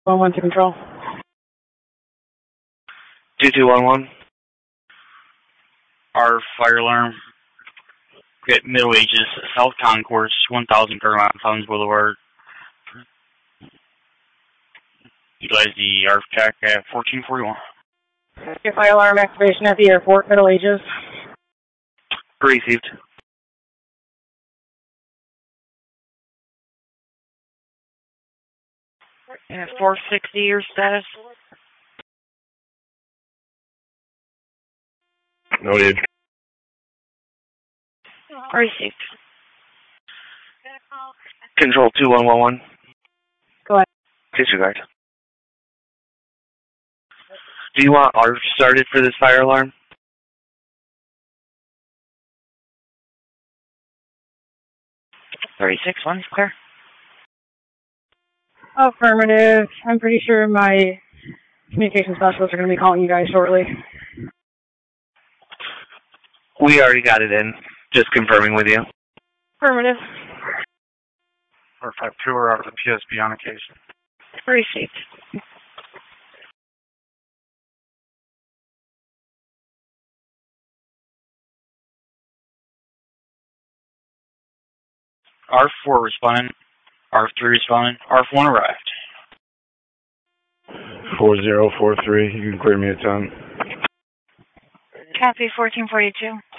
1 to control. 2211. Our fire alarm at Middle Ages, South Concourse, 1000 Paramount Towns Boulevard. Utilize the ARF check at 1441. Your fire alarm activation at the airport, Middle Ages. Received. At 460, your status? Noted. Received. Control 2111. Go ahead. Disregard. Do you want ARF started for this fire alarm? 36-1 is clear. Affirmative. I'm pretty sure my communication specialists are going to be calling you guys shortly. We already got it in. Just confirming with you. Affirmative. 452 are out of the PSB on occasion. Received. ARF4 responding. ARF3 responding. ARF1 arrived. 4043, you can clear me at 10. Copy 1442.